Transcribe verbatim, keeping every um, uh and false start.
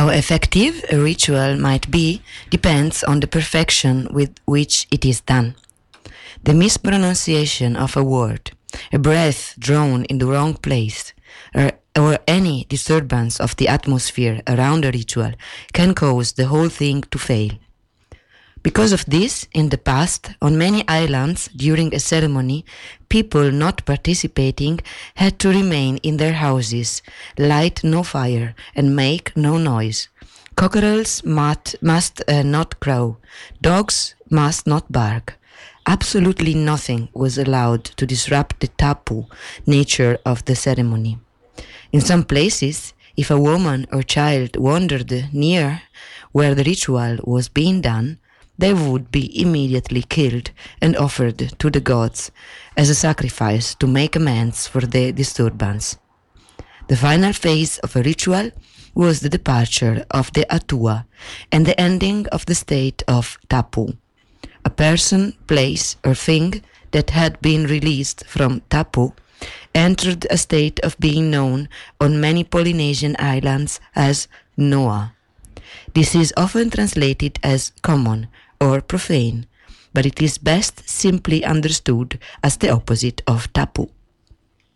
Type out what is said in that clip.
How effective a ritual might be depends on the perfection with which it is done. The mispronunciation of a word, a breath drawn in the wrong place, or, or any disturbance of the atmosphere around a ritual can cause the whole thing to fail. Because of this, in the past, on many islands during a ceremony, people not participating had to remain in their houses, light no fire, and make no noise. Cockerels must, must uh, not crow, dogs must not bark. Absolutely nothing was allowed to disrupt the tapu nature of the ceremony. In some places, if a woman or child wandered near where the ritual was being done, they would be immediately killed and offered to the gods as a sacrifice to make amends for the disturbance. The final phase of a ritual was the departure of the atua and the ending of the state of tapu. A person, place, or thing that had been released from tapu entered a state of being known on many Polynesian islands as noa. This is often translated as common or profane, but it is best simply understood as the opposite of tapu.